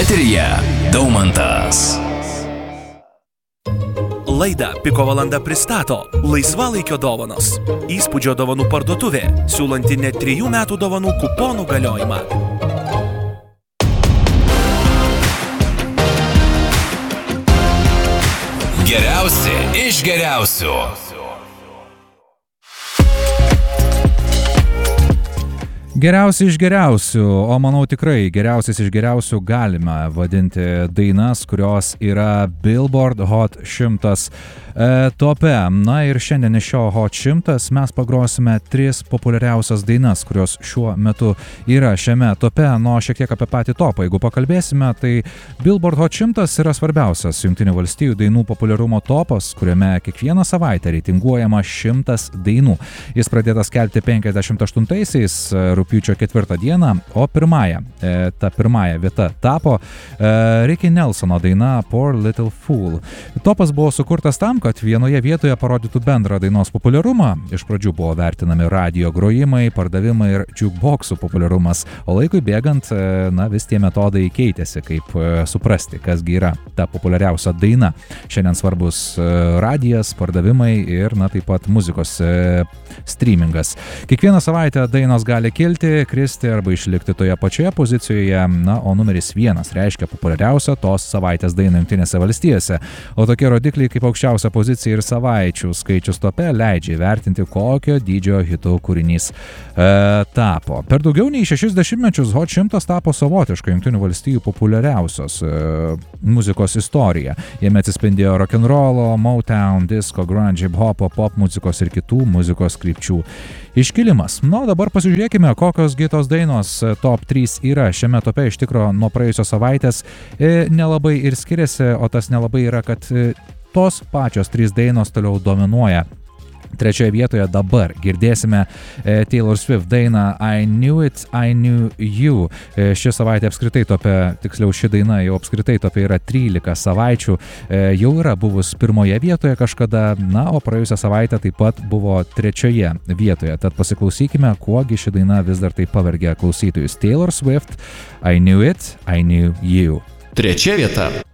Eteryje Daumantas. Laidą Piko valanda pristato laisvalaikio dovanos. Įspūdžio dovanų parduotuvė, siūlanti net 3 metų dovanų kuponų galiojimą. Geriausi iš geriausių. Geriausi iš geriausių, o manau tikrai geriausiais iš geriausių galime vadinti dainas, kurios yra Billboard Hot 100 tope. Na ir šiandien iš šio Hot 100 mes pagrosime 3 populiariausias dainas, kurios šiuo metu yra šiame tope. Nu, šiek tiek apie patį topą, jeigu pakalbėsime, tai Billboard Hot 100 yra svarbiausias Jungtinių valstijų dainų populiarumo topas, kuriame kiekvieną savaitę reitinguojama 100 dainų. Jis pradėtas skelbti 58-aisiais, rugpjūčio 4 dieną, o ta pirmąja vieta tapo Ricky Nelsono daina Poor Little Fool. Topas buvo sukurtas tam, kad vienoje vietoje parodytų bendrą dainos populiarumą. Iš pradžių buvo vertinami radio grojimai, pardavimai ir jukeboxų populiarumas, o laikui bėgant, vis tie metodai keitėsi, kaip suprasti, kasgi yra ta populiariausia daina. Šiandien svarbus radijas, pardavimai ir taip pat muzikos streamingas. Kiekvieną savaitę dainos gali kilti, kristi arba išlikti toje pačioje pozicijoje, o numeris 1 reiškia populiariausią tos savaitės dainą Jungtinėse valstijose. O tokie rodikliai kaip aukščiausia pozicija ir savaičių skaičius tope leidžia įvertinti, kokio dydžio hitų kūrinys tapo. Per daugiau nei 60 mečius Hot 100 tapo savotiška Jungtinių valstijų populiariausios muzikos istorija. Jame atsispindėjo rock'n'rollo, Motown, disco, grunge, hip-hopo, pop muzikos ir kitų muzikos krypčių iškilimas. Dabar pasižiūrėkime, kokios tos dainos top 3 yra šiame tope. Iš tikro nuo praėjusios savaitės nelabai ir skiriasi, o tas nelabai yra, kad tos pačios 3 dainos toliau dominuoja. Trečioje vietoje dabar girdėsime Taylor Swift dainą I Knew It, I Knew You. Ši savaitė apskritai tope, tiksliau ši daina jau apskritai tope yra 13 savaičių. Jau yra buvus pirmoje vietoje kažkada, o praėjusią savaitę taip pat buvo 3 vietoje. Tad pasiklausykime, kuogi ši daina vis dar taip pavergia klausytojus. Taylor Swift, I Knew It, I Knew You. 3 vieta.